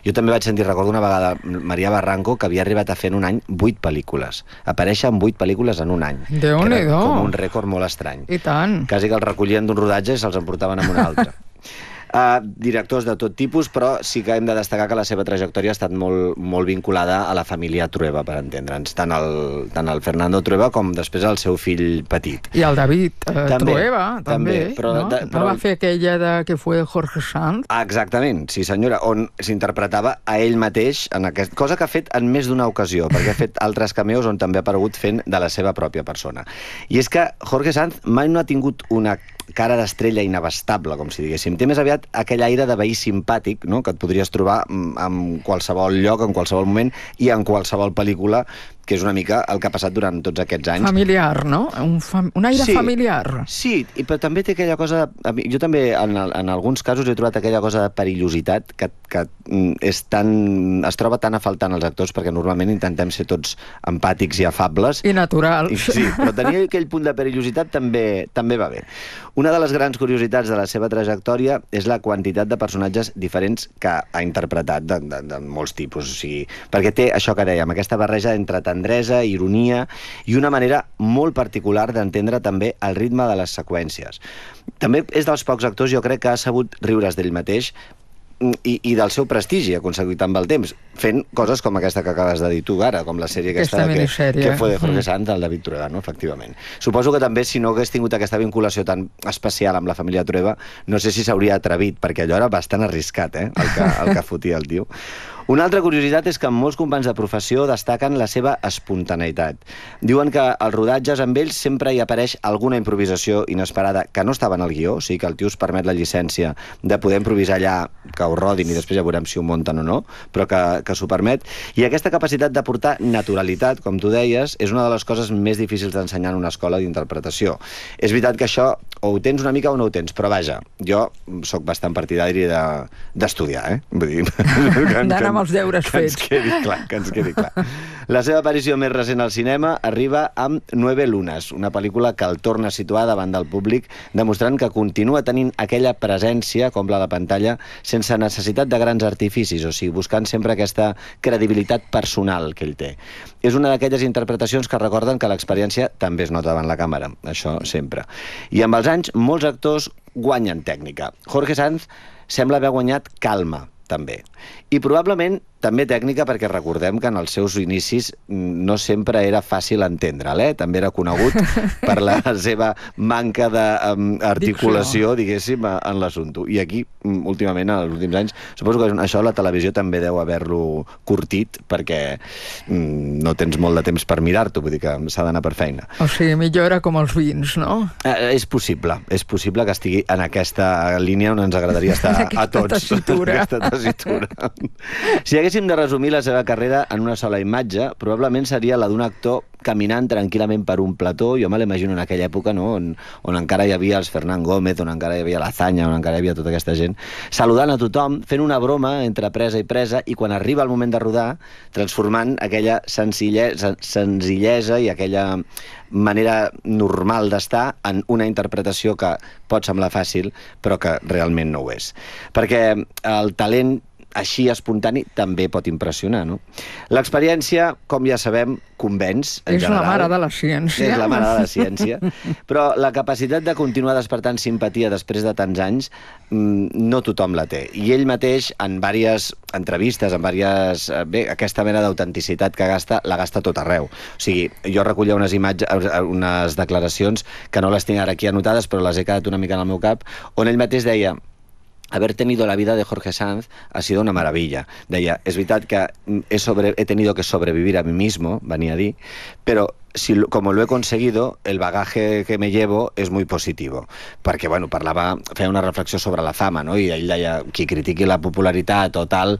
Jo també vaig sentir, recordo una vegada, Maria Barranco, que havia arribat a fer en un any 8 pel·lícules. Aparèixer en 8 pel·lícules en un any. Déu-n'hi-do. Com un rècord molt estrany. I tant. Quasi que els recollien d'un rodatge i se'ls emportaven amb un altre. Directors de tot tipus, però sí que hem de destacar que la seva trajectòria ha estat molt vinculada a la família Trueba, per entendre'ns. Tant el Fernando Trueba com després el seu fill petit. I el David Trueba, també. Però va fer aquella de que fue Jorge Sanz? Exactament, sí senyora, on s'interpretava a ell mateix, cosa que ha fet en més d'una ocasió, perquè ha fet altres cameos on també ha aparegut fent de la seva pròpia persona. I és que Jorge Sanz mai no ha tingut una cara d'estrella inabastable, com si diguéssim. Té més aviat aquell aire de veí simpàtic, no?, que et podries trobar en qualsevol lloc, en qualsevol moment i en qualsevol pel·lícula, que és una mica el que ha passat durant tots aquests anys. Familiar, no? Un aire familiar. Sí, però també té aquella cosa... Jo també, en alguns casos, he trobat aquella cosa de perillositat que es troba tan a faltar en els actors, perquè normalment intentem ser tots empàtics i afables. I naturals. Sí, però tenir aquell punt de perillositat també va bé. Una de les grans curiositats de la seva trajectòria és la quantitat de personatges diferents que ha interpretat de molts tipus. O sigui, perquè té això que dèiem, aquesta barreja entre tendresa, ironia i una manera molt particular d'entendre també el ritme de les seqüències. També és dels pocs actors, jo crec, que ha sabut riure's d'ell mateix i del seu prestigi aconseguit amb el temps, fent coses com aquesta que acabes de dir tu ara, com la sèrie aquesta que fue de Jorge Sanz, del David Trueba, no? Efectivament. Suposo que també, si no hagués tingut aquesta vinculació tan especial amb la família Trueba, no sé si s'hauria atrevit, perquè allò era bastant arriscat, el que fotia el tio. Una altra curiositat és que molts companys de professió destaquen la seva espontaneïtat. Diuen que als rodatges amb ells sempre hi apareix alguna improvisació inesperada que no estava en el guió, o sigui que el tio us permet la llicència de poder improvisar allà, que ho rodin i després ja veurem si ho munten o no, però que s'ho permet. I aquesta capacitat de portar naturalitat, com tu deies, és una de les coses més difícils d'ensenyar en una escola d'interpretació. És veritat que això o ho tens una mica o no ho tens, però vaja, jo sóc bastant partidari d'estudiar, Vull dir... D'anar amb els deures fets. Que ens quedi clar. La seva aparició més recent al cinema arriba amb 9 lunes, una pel·lícula que el torna a situar davant del públic, demostrant que continua tenint aquella presència, com la de pantalla, sense necessitat de grans artificis, o sigui, buscant sempre aquesta credibilitat personal que ell té. És una d'aquelles interpretacions que recorden que l'experiència també es nota davant la càmera, això sempre. I amb els anys, molts actors guanyen tècnica. Jorge Sanz sembla haver guanyat calma, també. I probablement també tècnica, perquè recordem que en els seus inicis no sempre era fàcil entendre'l, També era conegut per la seva manca d'articulació, diguéssim, en l'assumpte. I aquí, últimament, en els últims anys, suposo que això la televisió també deu haver-lo curtit, perquè no tens molt de temps per mirar-t'ho, vull dir que s'ha d'anar per feina. O sigui, millora com els vins, no? És possible que estigui en aquesta línia on ens agradaria estar a tots. Aquesta tessitura. Si haguéssim de resumir la seva carrera en una sola imatge, probablement seria la d'un actor caminant tranquil·lament per un plató. Jo me l'imagino en aquella època, no?, on encara hi havia els Fernán Gómez, on encara hi havia l'Azaña, on encara hi havia tota aquesta gent, saludant a tothom, fent una broma entre presa i presa, i quan arriba el moment de rodar, transformant aquella senzillesa i aquella manera normal d'estar en una interpretació que pot semblar fàcil, però que realment no ho és. Perquè el talent així espontani també pot impressionar, no? L'experiència, com ja sabem, convenç, en general. És la mare de la ciència. És la mare de la ciència. Però la capacitat de continuar despertant simpatia després de tants anys no tothom la té. I ell mateix, en diverses entrevistes, aquesta mena d'autenticitat que la gasta tot arreu. O sigui, jo recollia unes declaracions que no les tinc ara aquí anotades, però les he quedat una mica en el meu cap, on ell mateix deia: haber tenido la vida de Jorge Sanz ha sido una maravilla. Deia, és veritat que he tenido que sobrevivir a mí mismo, venia a dir, pero como lo he conseguido, el bagaje que me llevo es muy positivo. Perquè, feia una reflexió sobre la fama, no? I ell deia, qui critiqui la popularitat o tal,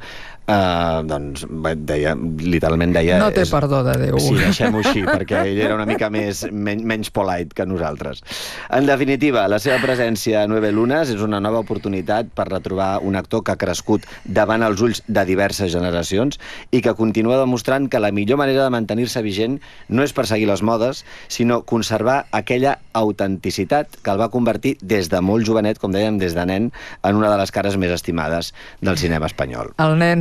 doncs literalment deia... No té perdó de Déu. Sí, deixem-ho així, perquè ell era una mica menys polite que nosaltres. En definitiva, la seva presència a 9 lunes és una nova oportunitat per retrobar un actor que ha crescut davant els ulls de diverses generacions i que continua demostrant que la millor manera de mantenir-se vigent no és perseguir les modes, sinó conservar aquella autenticitat que el va convertir des de molt jovenet, com dèiem, des de nen, en una de les cares més estimades del cinema espanyol. El nen